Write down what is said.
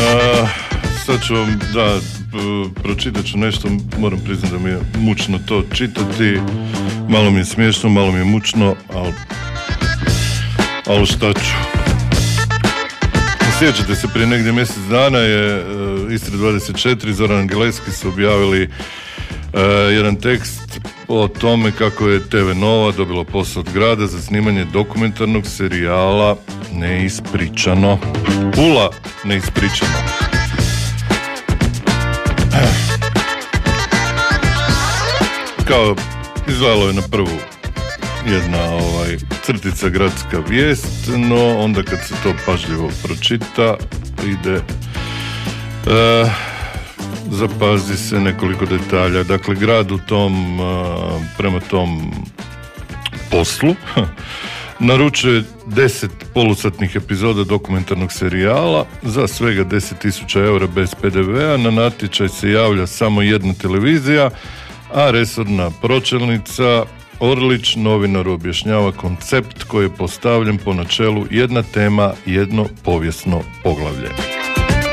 Sad ću vam, pročitat ću nešto, moram priznati da mi je mučno to čitati, malo mi je smiješno, malo mi je mučno, ali šta ću. Sjećate se, prije negdje mjesec dana je Istra 24, Zoran Angeleski su objavili jedan tekst o tome kako je TV Nova dobila posao od grada za snimanje dokumentarnog serijala Neispričano. Pula Neispričano. Kao, izgledalo je na prvu jedna crtica gradska vijest, no onda kad se to pažljivo pročita ide zapazi se nekoliko detalja. Dakle, grad u tom prema tom poslu naručuje 10 polusatnih epizoda dokumentarnog serijala za svega 10.000 eura bez PDV-a. Na natječaj se javlja samo jedna televizija, a resorna pročelnica Orlić novinaru objašnjava koncept koji je postavljen po načelu jedna tema, jedno povijesno poglavlje.